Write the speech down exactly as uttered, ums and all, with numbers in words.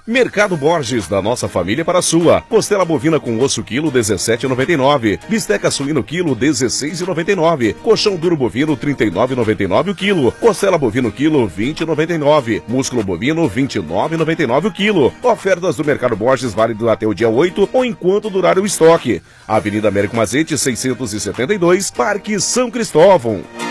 Mercado Borges, da nossa família para a sua. Costela bovina com osso quilo dezessete reais e noventa e nove centavos. Bisteca suíno quilo dezesseis reais e noventa e nove centavos. Colchão duro bovino trinta e nove reais e noventa e nove centavos o quilo. Costela bovino quilo vinte reais e noventa e nove centavos. Músculo bovino vinte e nove reais e noventa e nove centavos o quilo. Ofertas do Mercado Borges válido até o dia oito ou enquanto durar o estoque. Avenida Américo Mazete seiscentos e setenta e dois, Parque São Cristóvão.